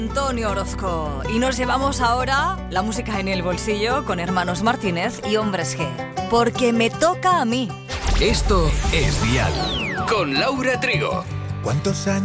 Antonio Orozco. Y nos llevamos ahora la música en el bolsillo con Hermanos Martínez y Hombres G. Porque me toca a mí. Esto es Dial con Laura Trigo. ¿Cuántos años